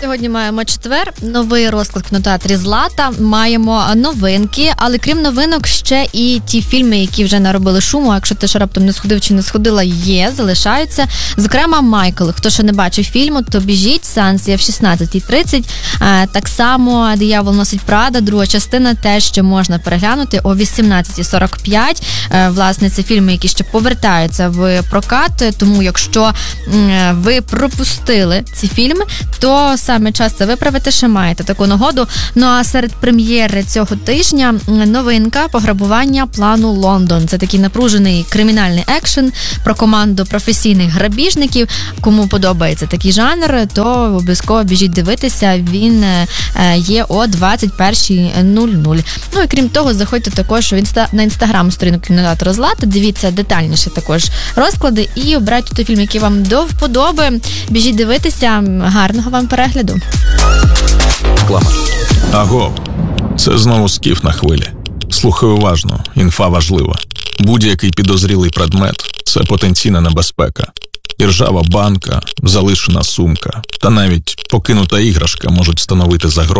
Сьогодні маємо четвер, новий розклад в кінотеатрі «Злата», маємо новинки, але крім новинок ще і ті фільми, які вже наробили шуму, якщо ти ще раптом не сходив чи не сходила, залишаються. Зокрема, «Майкл». Хто ще не бачив фільму, то біжіть, сеанс є в 16:30. Так само «Диявол носить Прада», друга частина, теж ще можна переглянути о 18:45. Власне, це фільми, які ще повертаються в прокат, тому якщо ви пропустили ці фільми, то саме час це виправити, ще маєте таку нагоду. Ну а серед прем'єри цього тижня новинка «Пограбування плану Лондон». Це такий напружений кримінальний екшен про команду професійних грабіжників. Кому подобається такий жанр, то обов'язково біжіть дивитися. Він є о 21:00. Ну і крім того, заходьте також на інстаграм-сторінку кінотеатру «Злата», дивіться детальніше також розклади і обирайте той фільм, який вам до вподоби. Біжіть дивитися. Гарного вам перегляду. Реклама. Аго, це знову Скіф на хвилі. Слухай уважно, інфа важлива. Будь-який підозрілий предмет – це потенційна небезпека. Іржава банка, залишена сумка та навіть покинута іграшка можуть становити загрозу